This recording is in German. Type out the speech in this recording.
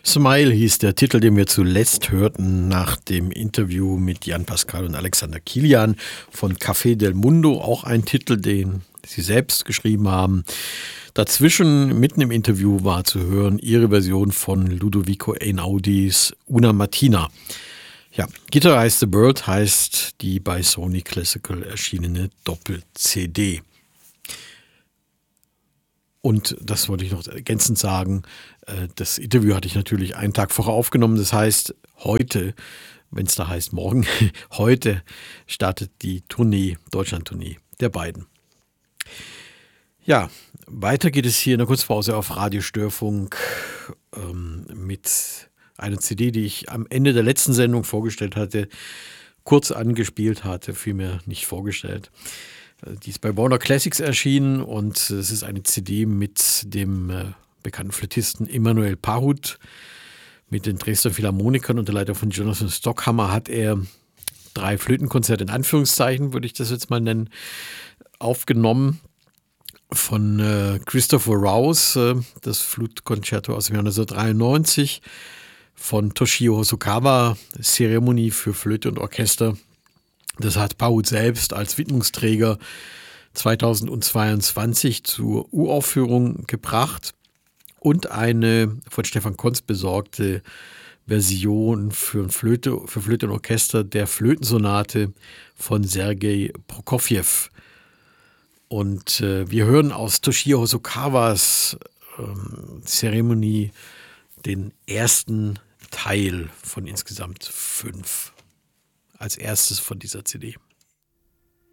Smile hieß der Titel, den wir zuletzt hörten nach dem Interview mit Jan Pascal und Alexander Kilian von Café del Mundo. Auch ein Titel, den sie selbst geschrieben haben. Dazwischen, mitten im Interview, war zu hören ihre Version von Ludovico Einaudis Una Mattina. Ja, Guitar the Bird heißt die bei Sony Classical erschienene Doppel-CD. Und das wollte ich noch ergänzend sagen, das Interview hatte ich natürlich einen Tag vorher aufgenommen. Das heißt, heute, wenn es da heißt morgen, heute startet die Tournee, Deutschland-Tournee der beiden. Ja, weiter geht es hier in der Kurzpause auf Radiostörfunk mit einer CD, die ich am Ende der letzten Sendung vorgestellt hatte, kurz angespielt hatte, vielmehr nicht vorgestellt. Die ist bei Warner Classics erschienen und es ist eine CD mit dem bekannten Flötisten Emanuel Pahut. Mit den Dresdner Philharmonikern unter Leitung von Jonathan Stockhammer hat er 3 Flötenkonzerte, in Anführungszeichen würde ich das jetzt mal nennen, aufgenommen. Von Christopher Rouse, das Flutkonzerto aus dem Jahr 1993, von Toshio Hosokawa, Zeremonie für Flöte und Orchester. Das hat Pahut selbst als Widmungsträger 2022 zur Uraufführung gebracht und eine von Stefan Konz besorgte Version für Flöte und Orchester der Flötensonate von Sergei Prokofjew. Und wir hören aus Toshio Hosokawas Zeremonie den ersten Teil von insgesamt 5. Als erstes von dieser CD.